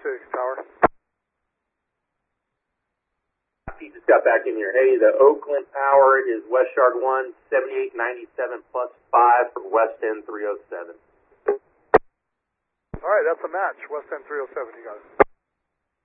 6, Tower. He just got back in here. Hey, the Oakland Tower is West Yard 1, 7897 plus 5 for West End 307. All right, that's a match. West End 307, you got it.